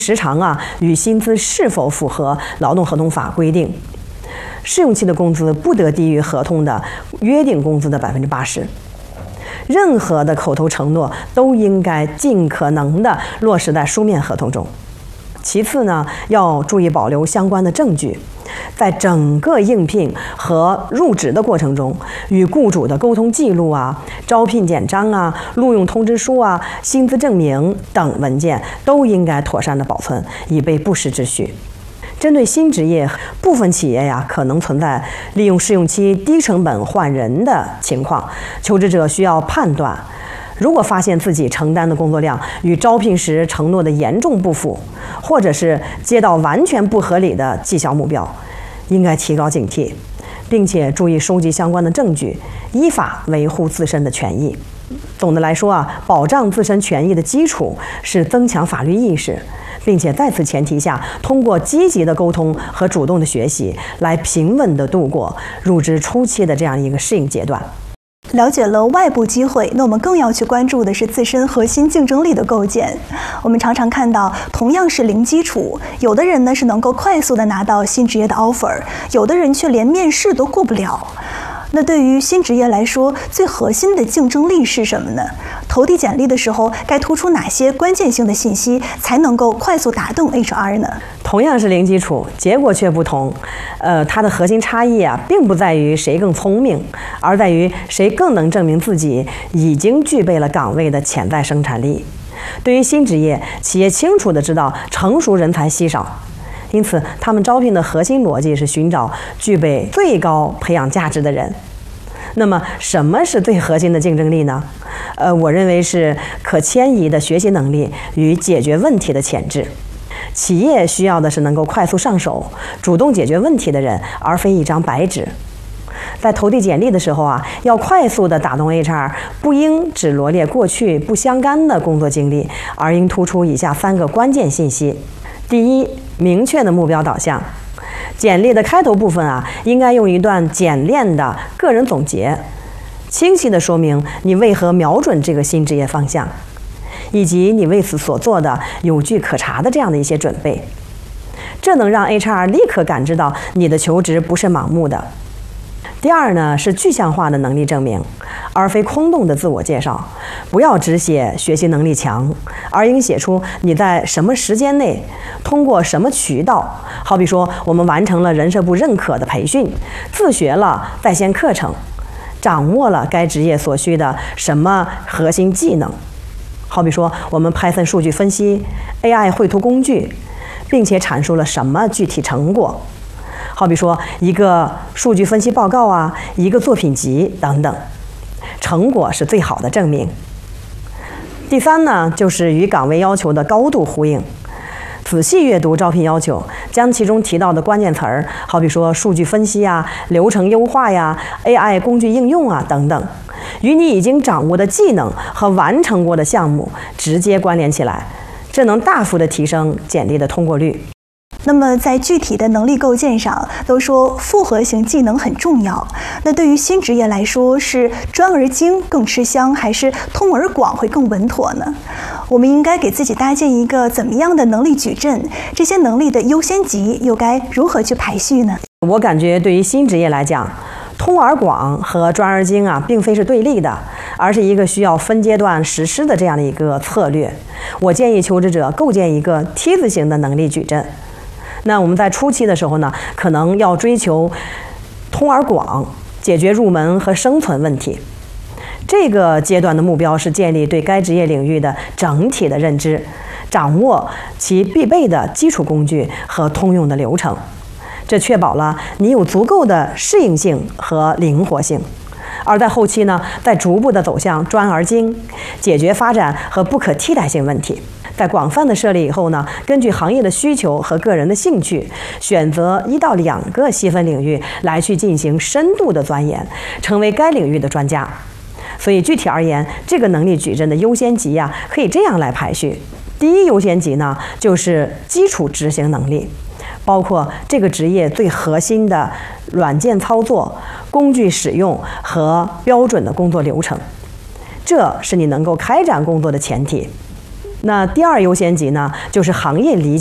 时长与薪资是否符合劳动合同法规定。试用期的工资不得低于合同的约定工资的80%。任何的口头承诺都应该尽可能的落实在书面合同中。其次呢，要注意保留相关的证据，在整个应聘和入职的过程中，与雇主的沟通记录招聘简章录用通知书薪资证明等文件都应该妥善的保存，以备不时之需。针对新职业，部分企业可能存在利用试用期低成本换人的情况，求职者需要判断，如果发现自己承担的工作量与招聘时承诺的严重不符，或者是接到完全不合理的绩效目标，应该提高警惕，并且注意收集相关的证据，依法维护自身的权益。总的来说保障自身权益的基础是增强法律意识，并且在此前提下，通过积极的沟通和主动的学习，来平稳地度过入职初期的这样一个适应阶段。 了解了外部机会，那我们更要去关注的是自身核心竞争力的构建。我们常常看到，同样是零基础，有的人呢是能够快速的拿到新职业的 offer， 有的人却连面试都过不了。那对于新职业来说，最核心的竞争力是什么呢？投递简历的时候，该突出哪些关键性的信息，才能够快速打动 HR 呢？ 同样是零基础，结果却不同。它的核心差异并不在于谁更聪明，而在于谁更能证明自己已经具备了岗位的潜在生产力。对于新职业，企业清楚地知道成熟人才稀少，因此他们招聘的核心逻辑是寻找具备最高培养价值的人。那么什么是最核心的竞争力呢？我认为是可迁移的学习能力与解决问题的潜质。企业需要的是能够快速上手、主动解决问题的人，而非一张白纸。在投递简历的时候要快速的打动 HR， 不应只罗列过去不相干的工作经历，而应突出以下3个关键信息。第一，明确的目标导向。简历的开头部分应该用一段简练的个人总结，清晰地说明你为何瞄准这个新职业方向，以及你为此所做的有据可查的这样的一些准备。这能让 HR 立刻感知到你的求职不是盲目的。第二呢，是具象化的能力证明，而非空洞的自我介绍。不要只写学习能力强，而应写出你在什么时间内，通过什么渠道，好比说我们完成了人社部认可的培训，自学了在线课程，掌握了该职业所需的什么核心技能，好比说我们 Python 数据分析、AI 绘图工具，并且阐述了什么具体成果，好比说一个数据分析报告一个作品集等等，成果是最好的证明。第三呢，就是与岗位要求的高度呼应。仔细阅读招聘要求，将其中提到的关键词儿，好比说数据分析流程优化AI 工具应用等等，与你已经掌握的技能和完成过的项目直接关联起来，这能大幅的提升简历的通过率。 那么在具体的能力构建上，都说复合型技能很重要。那对于新职业来说，是专而精更吃香，还是通而广会更稳妥呢？我们应该给自己搭建一个怎么样的能力矩阵？这些能力的优先级又该如何去排序呢？ 我感觉对于新职业来讲，通而广和专而精并非是对立的，而是一个需要分阶段实施的这样的一个策略。我建议求职者构建一个梯子型的能力矩阵。那我们在初期的时候呢，可能要追求通而广，解决入门和生存问题。这个阶段的目标是建立对该职业领域的整体的认知，掌握其必备的基础工具和通用的流程。这确保了你有足够的适应性和灵活性。而在后期呢，再逐步的走向专而精，解决发展和不可替代性问题。在广泛的设立以后呢，根据行业的需求和个人的兴趣，选择1到2个细分领域来去进行深度的钻研，成为该领域的专家。所以具体而言，这个能力矩阵的优先级可以这样来排序。第一优先级呢，就是基础执行能力，包括这个职业最核心的软件操作、工具使用和标准的工作流程，这是你能够开展工作的前提。 那第二优先级呢，就是行业理解。